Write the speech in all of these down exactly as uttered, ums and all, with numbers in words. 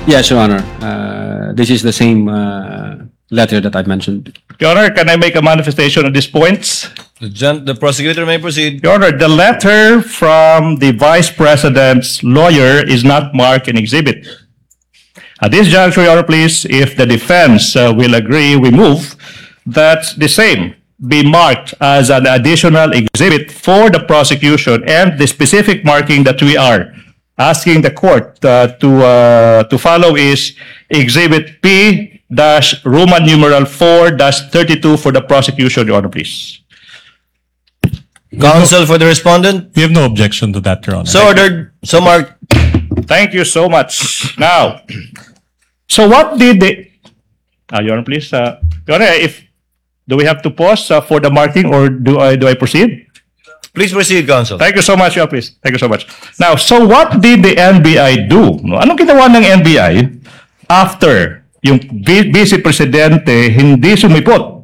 Yes, Your Honor. Uh, this is the same uh, letter that I mentioned. Your Honor, can I make a manifestation on these points? The, gen- the prosecutor may proceed. Your Honor, the letter from the Vice President's lawyer is not marked in exhibit. At this juncture, Your Honor, please, if the defense uh, will agree, we move that the same be marked as an additional exhibit for the prosecution, and the specific marking that we are asking the court uh, to uh, to follow is Exhibit P dash Roman numeral four dash thirty-two for the prosecution, Your Honor, please. Counsel for the respondent. We have no objection to that, Your Honor. So ordered. So marked. Thank you so much. Now, so what did the... Uh, Your Honor, please. Uh, Your Honor, if... Do we have to pause uh, for the marking, or do I do I proceed? Please proceed, counsel. Thank you so much, Your Honor, please. Thank you so much. Now, so what did the N B I do? No? Anong ginawa ng N B I after yung Vi- Vice Presidente hindi sumipot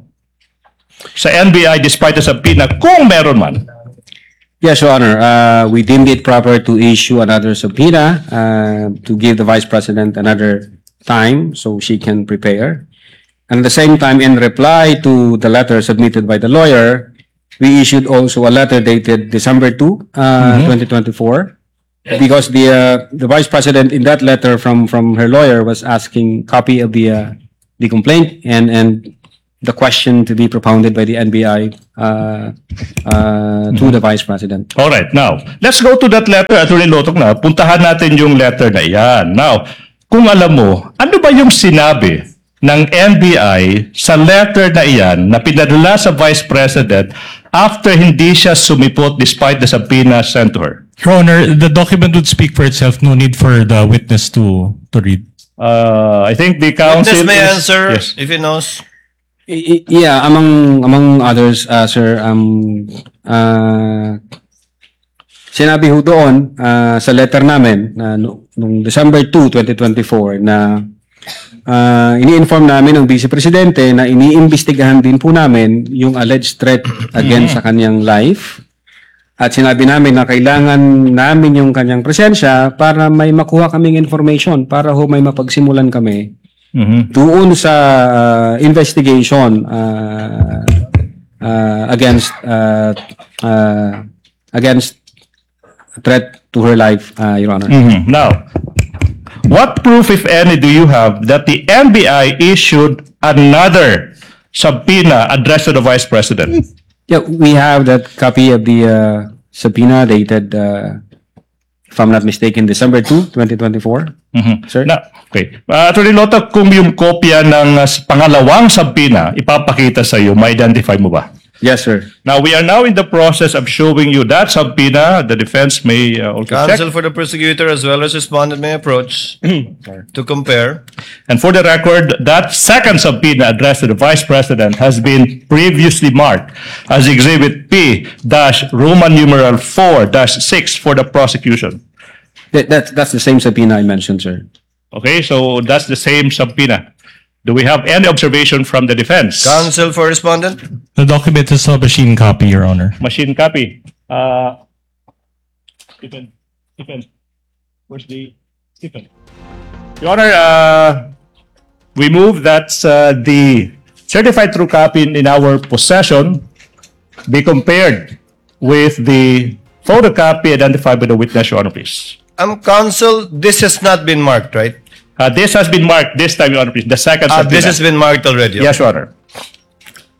sa N B I despite the subpoena kung meron man? Yes, Your Honor. Uh, we deemed it proper to issue another subpoena uh, to give the Vice President another time so she can prepare. And at the same time, in reply to the letter submitted by the lawyer, we issued also a letter dated December second, uh, twenty twenty-four, because the uh, the Vice President in that letter from from her lawyer was asking copy of the uh, the complaint and and the question to be propounded by the N B I uh, uh, to the Vice President. All right, now, let's go to that letter, Attorney Lotok na. Puntahan natin yung letter na yan. Now, kung alam mo, ano ba yung sinabi ng N B I sa letter na iyan na pinadala sa Vice President after hindi siya sumipot despite the subpoena sent to her? Your Honor, the document would speak for itself. No need for the witness to to read. Uh, I think the counsel Witness may is- answer Yes. if he knows. I- I- Yeah, among among others, uh, sir, um, uh, sinabi ho doon uh, sa letter namin na no, noong December second, twenty twenty-four na uh, ini-inform namin ng Vice Presidente na iniimbestigahan din po namin yung alleged threat against sa kanyang life. At sinabi namin na kailangan namin yung kanyang presensya para may makuha kaming information, para ho may mapagsimulan kami Mhm. doon sa uh, investigation uh, uh, against uh, uh, against threat to her life, uh, Your Honor. Mhm. Now, what proof, if any, do you have that the N B I issued another subpoena addressed to the Vice President? Yeah, we have that copy of the uh, subpoena dated, uh, if I'm not mistaken, December second, twenty twenty-four. Mhm. Sir? Na, okay. Uh, Attorney Lotok, kung yung kopya ng uh, pangalawang subpoena ipapakita sa iyo, ma-identify mo ba? Yes, sir. Now, we are now in the process of showing you that subpoena. The defense may uh, also Counsel check. for the prosecutor as well as respondent may approach to compare. And for the record, that second subpoena addressed to the Vice President has been previously marked as Exhibit P dash Roman numeral four dash six for the prosecution. That, that's, that's the same subpoena I mentioned, sir. Okay, so that's the same subpoena. Do we have any observation from the defense? Counsel for respondent. The document is a machine copy, Your Honor. Machine copy. Uh, Stephen, Stephen, where's the Stephen? Your Honor, uh, we move that uh, the certified true copy in, in our possession be compared with the photocopy identified by the witness, Your Honor, please. Um, counsel, this has not been marked, right? Uh, this has been marked this time, Your Honor, please. The second Ah, subpoena. this has been marked already. Yes, Your Honor.